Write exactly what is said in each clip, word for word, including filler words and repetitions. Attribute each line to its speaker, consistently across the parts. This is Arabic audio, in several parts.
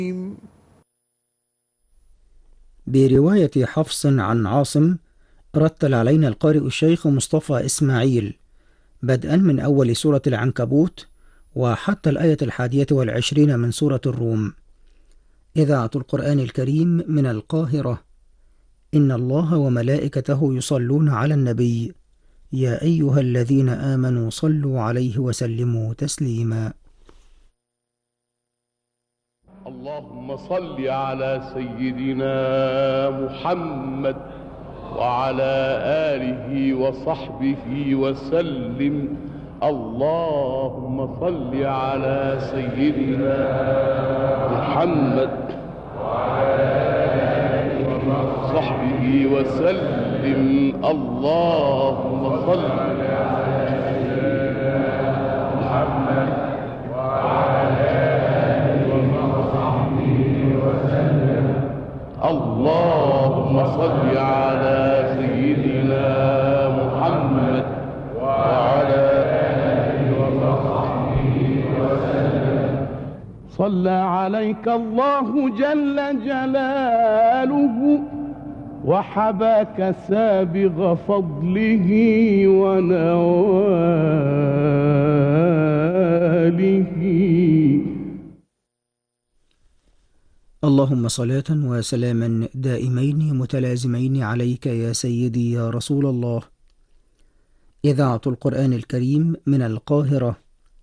Speaker 1: برواية حفص عن عاصم، رتل علينا القارئ الشيخ مصطفى إسماعيل بدءا من أول سورة العنكبوت وحتى الآية الحادية والعشرين من سورة الروم. إذاعة القرآن الكريم من القاهرة. إن الله وملائكته يصلون على النبي، يا أيها الذين آمنوا صلوا عليه وسلموا تسليما.
Speaker 2: اللهم صل على سيدنا محمد وعلى آله وصحبه وسلم. اللهم صل على سيدنا محمد وعلى آله وصحبه وسلم. اللهم صل على سيدنا محمد وعلى آله وصحبه وسلم. اللهم صل على سيدنا محمد وعلى آله وصحبه وسلم. صلى عليك الله جل جلاله وحباك سابغ فضله ونواله.
Speaker 1: اللهم صلاة وسلاما دائمين متلازمين عليك يا سيدي يا رسول الله. إذاعة القرآن الكريم من القاهرة.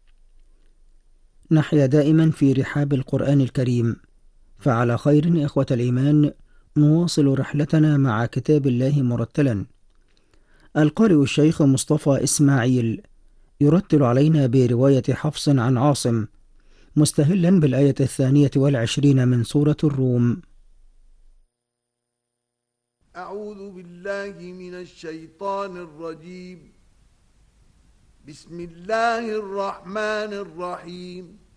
Speaker 1: نحيا دائما في رحاب القرآن الكريم، فعلى خير إخوة الإيمان نواصل رحلتنا مع كتاب الله مرتلا. القارئ الشيخ مصطفى إسماعيل يرتل علينا برواية حفص عن عاصم، مستهلا بالآية الثانية والعشرين من سورة الروم.
Speaker 3: أعوذ بالله من الشيطان الرجيم. بسم الله الرحمن الرحيم.